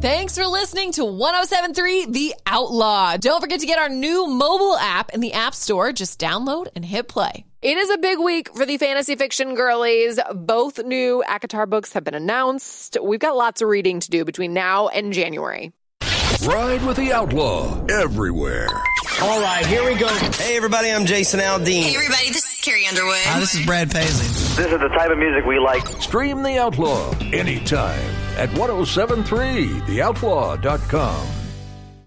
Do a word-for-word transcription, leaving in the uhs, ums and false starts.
Thanks for listening to one oh seven point three The Outlaw. Don't forget to get our new mobile app in the App Store. Just download and hit play. It is a big week for the fantasy fiction girlies. Both new ACOTAR books have been announced. We've got lots of reading to do between now and January. Ride with the Outlaw everywhere. All right, here we go. Hey, everybody, I'm Jason Aldean. Hey, everybody, this is Carrie Underwood. Hi, this is Brad Paisley. This is the type of music we like. Stream The Outlaw anytime at ten seventy-three the outlaw dot com.